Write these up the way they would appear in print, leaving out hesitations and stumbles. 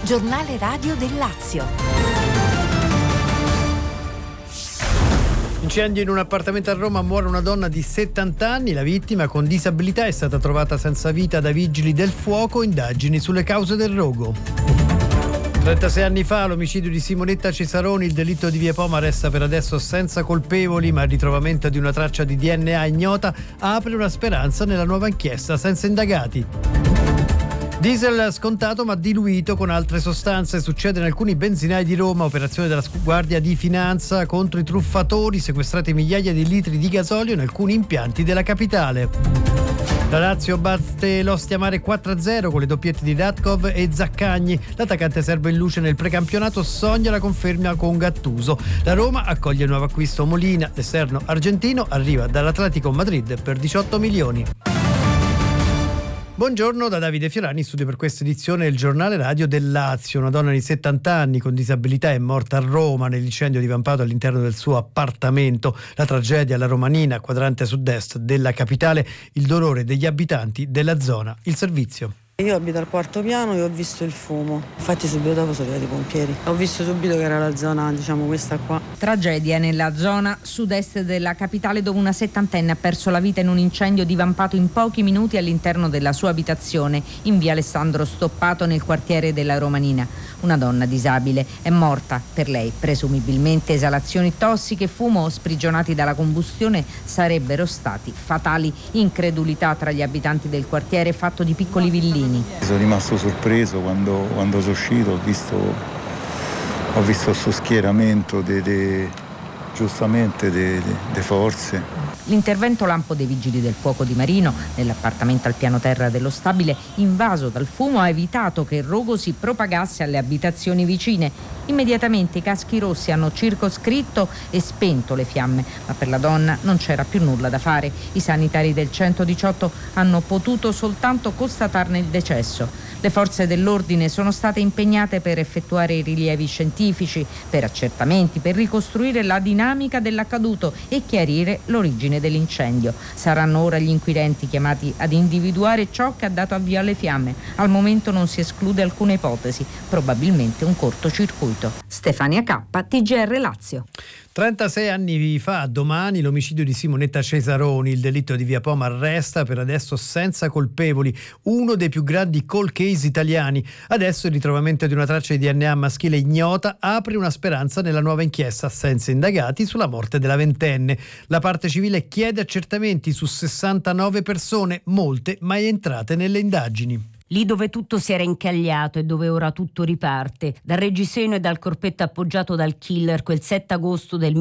Giornale radio del Lazio. Incendio in un appartamento a Roma, muore una donna di 70 anni, la vittima con disabilità è stata trovata senza vita da vigili del fuoco, indagini sulle cause del rogo. 36 anni fa l'omicidio di Simonetta Cesaroni, il delitto di Via Poma resta per adesso senza colpevoli, ma il ritrovamento di una traccia di DNA ignota apre una speranza nella nuova inchiesta senza indagati. Diesel scontato ma diluito con altre sostanze, succede in alcuni benzinai di Roma, operazione della Guardia di Finanza contro i truffatori, sequestrati migliaia di litri di gasolio in alcuni impianti della capitale. La Lazio batte l'Ostia Mare 4-0 con le doppiette di Radkov e Zaccagni. L'attaccante serbo in luce nel precampionato sogna la conferma con Gattuso. La Roma accoglie il nuovo acquisto Molina, l'esterno argentino arriva dall'Atletico Madrid per 18 milioni. Buongiorno da Davide Fiorani, in studio per questa edizione del Giornale Radio del Lazio. Una donna di 70 anni con disabilità è morta a Roma nell'incendio divampato all'interno del suo appartamento. La tragedia alla Romanina, quadrante sud-est della capitale, il dolore degli abitanti della zona. Il servizio. Io abito al quarto piano e ho visto il fumo, infatti subito dopo sono arrivati i pompieri. Ho visto subito che era la zona, questa qua. Tragedia nella zona sud-est della capitale, dove una settantenne ha perso la vita in un incendio divampato in pochi minuti all'interno della sua abitazione in via Alessandro Stoppato nel quartiere della Romanina. Una donna disabile è morta, per lei presumibilmente esalazioni tossiche e fumo sprigionati dalla combustione sarebbero stati fatali. Incredulità tra gli abitanti del quartiere fatto di piccoli villini. Sono rimasto sorpreso quando sono uscito, ho visto questo schieramento giustamente delle forze. L'intervento lampo dei vigili del fuoco di Marino nell'appartamento al piano terra dello stabile invaso dal fumo ha evitato che il rogo si propagasse alle abitazioni vicine. Immediatamente i caschi rossi hanno circoscritto e spento le fiamme, ma per la donna non c'era più nulla da fare. I sanitari del 118 hanno potuto soltanto constatarne il decesso. Le forze dell'ordine sono state impegnate per effettuare i rilievi scientifici, per accertamenti, per ricostruire la dinamica dell'accaduto e chiarire l'origine dell'incendio. Saranno ora gli inquirenti chiamati ad individuare ciò che ha dato avvio alle fiamme. Al momento non si esclude alcuna ipotesi, probabilmente un cortocircuito. Stefania K, TGR Lazio. 36 anni fa, domani, l'omicidio di Simonetta Cesaroni, il delitto di Via Poma resta per adesso senza colpevoli, uno dei più grandi cold case italiani. Adesso il ritrovamento di una traccia di DNA maschile ignota apre una speranza nella nuova inchiesta senza indagati sulla morte della ventenne. La parte civile chiede accertamenti su 69 persone, molte mai entrate nelle indagini. Lì dove tutto si era incagliato e dove ora tutto riparte, dal reggiseno e dal corpetto appoggiato dal killer quel 7 agosto del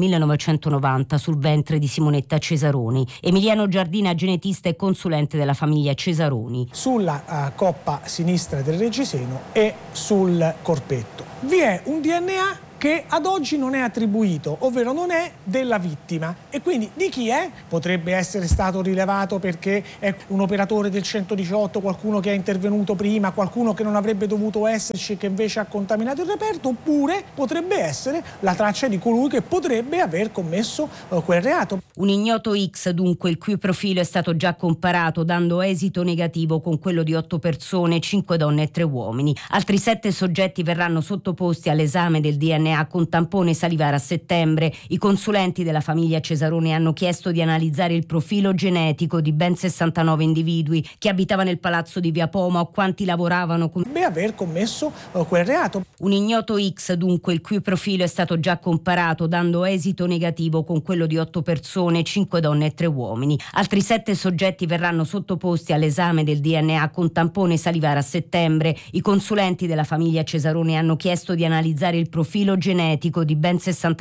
1990 sul ventre di Simonetta Cesaroni. Emiliano Giardina, genetista e consulente della famiglia Cesaroni. Sulla coppa sinistra del reggiseno e sul corpetto vi è un DNA che ad oggi non è attribuito, ovvero non è della vittima. E quindi di chi è? Potrebbe essere stato rilevato perché è un operatore del 118, qualcuno che è intervenuto prima, qualcuno che non avrebbe dovuto esserci e che invece ha contaminato il reperto, oppure potrebbe essere la traccia di colui che potrebbe aver commesso quel reato. Un ignoto X, dunque, il cui profilo è stato già comparato, dando esito negativo con quello di 8 persone, 5 donne e 3 uomini. Altri 7 soggetti verranno sottoposti all'esame del DNA con tampone salivare a settembre. I consulenti della famiglia Cesaroni hanno chiesto di analizzare il profilo genetico di ben 69 individui, chi abitava nel palazzo di Via Poma o quanti lavoravano con aver commesso quel reato. Un ignoto X, dunque, il cui profilo è stato già comparato, dando esito negativo con quello di 8 persone, 5 donne e 3 uomini. Altri 7 soggetti verranno sottoposti all'esame del DNA con tampone salivare a settembre. I consulenti della famiglia Cesaroni hanno chiesto di analizzare il profilo genetico di ben 69